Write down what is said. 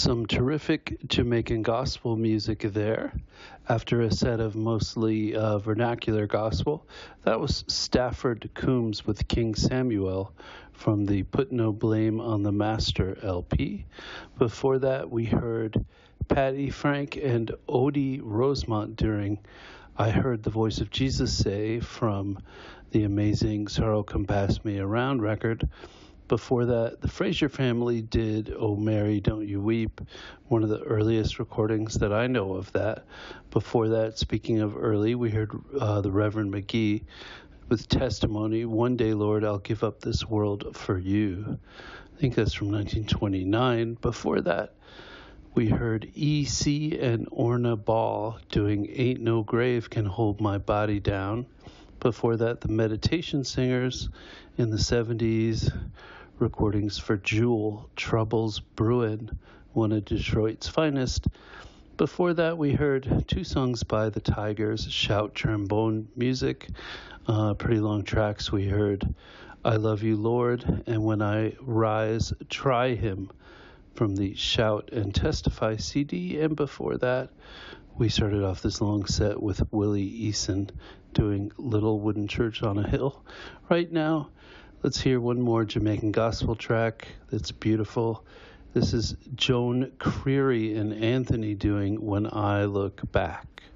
Some terrific Jamaican gospel music there. After a set of mostly vernacular gospel, that was Stafford Coombs with King Samuel from the Put No Blame on the Master LP. Before that, we heard Patty Frank and Odie Rosemont during I Heard the Voice of Jesus Say from the amazing Sorrow Come Pass Me Around record. Before that, the Fraser family did Oh Mary, Don't You Weep, one of the earliest recordings that I know of that. Before that, speaking of early, we heard the Reverend McGee with Testimony, One Day, Lord, I'll Give Up This World for You. I think that's from 1929. Before that, we heard E.C. and Orna Ball doing Ain't No Grave Can Hold My Body Down. Before that, the Meditation Singers in the 70s, recordings for Jewel, Troubles Brewin', one of Detroit's finest. Before that, we heard two songs by the Tigers, Shout Trombone Music, pretty long tracks. We heard I Love You, Lord, and When I Rise, Try Him from the Shout and Testify CD. And before that, we started off this long set with Willie Eason doing Little Wooden Church on a Hill. Right now, let's hear one more Jamaican gospel track that's beautiful. This is Joan Creary and Anthony doing When I Look Back.